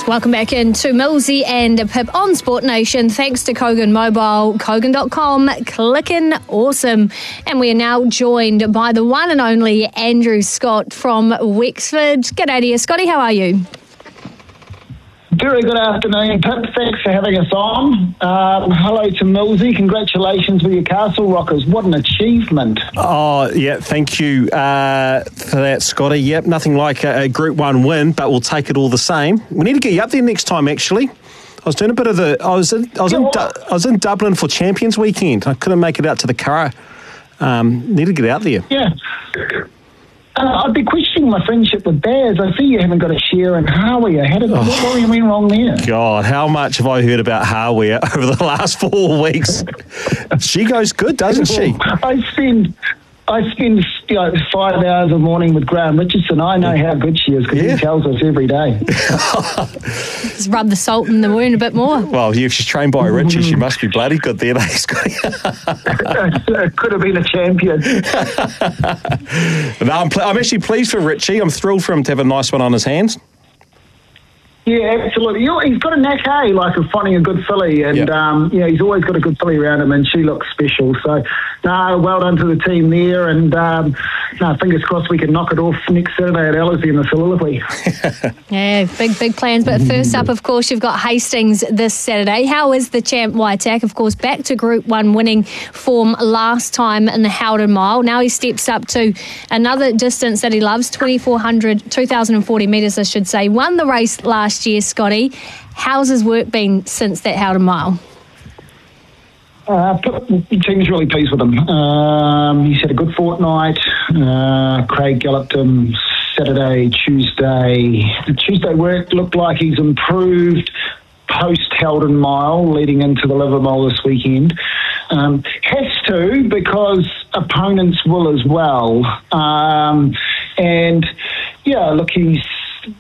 Welcome back into Millsy and Pip on Sport Nation. Thanks to Kogan Mobile, Kogan.com, clickin' awesome. And we are now joined by the one and only Andrew Scott from Wexford. G'day to you, Scotty. How are you? Very good afternoon, Pip. Thanks for having us on. Hello to Millsy. Congratulations with your Castle Rockers. What an achievement. Oh, yeah, thank you for that, Scotty. Yep, nothing like a Group 1 win, but we'll take it all the same. We need to get you up there next time, actually. I was doing a bit of I was in Dublin for Champions Weekend. I couldn't make it out to the Curragh. Need to get out there. Yeah. I'd be questioning my friendship with Baz. I see you haven't got a share in Hawea. What went wrong there? God, how much have I heard about Hawea over the last 4 weeks? She goes good, doesn't she? I spend 5 hours a morning with Graham Richardson. I know how good she is because he tells us every day. Just rub the salt in the wound a bit more. Well, if she's trained by Richie, she must be bloody good then, eh, Scotty? Could have been a champion. No, I'm actually pleased for Richie. I'm thrilled for him to have a nice one on his hands. Yeah, absolutely. He's got a knack, like of finding a good filly, and he's always got a good filly around him, and she looks special. So, well done to the team there, and fingers crossed we can knock it off next Saturday at Ellerslie in the Soliloquy. Yeah, big plans. But first up, of course, you've got Hastings this Saturday. How is the champ Waitak? Of course, back to Group 1 winning form last time in the Howden Mile. Now he steps up to another distance that he loves, 2,040 metres, I should say. Won the race last year, Scotty. How's his work been since that Howden Mile? The team's really pleased with him. He's had a good fortnight. Craig galloped him Saturday, Tuesday. The Tuesday work looked like he's improved post Howden Mile leading into the Livermore this weekend. Has to, because opponents will as well. And yeah, look, he's